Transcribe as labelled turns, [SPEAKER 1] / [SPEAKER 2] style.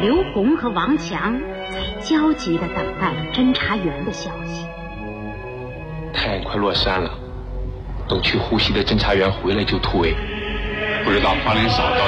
[SPEAKER 1] 刘洪和王强在焦急地等待着侦查员的消息。
[SPEAKER 2] 太阳快落山了，等去呼吸的侦查员回来就突围，不知道方林嫂到